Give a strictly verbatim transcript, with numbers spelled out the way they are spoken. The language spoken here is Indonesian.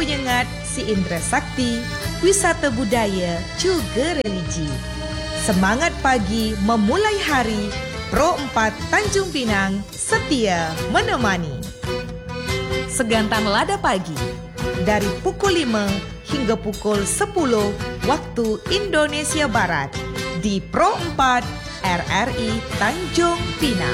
penyengat si Indra Sakti, wisata budaya juga religi. Semangat pagi memulai hari, Pro empat Tanjung Pinang setia menemani. Segantan Lada Pagi dari pukul lima hingga pukul sepuluh waktu Indonesia Barat di Pro empat R R I Tanjung Pinang.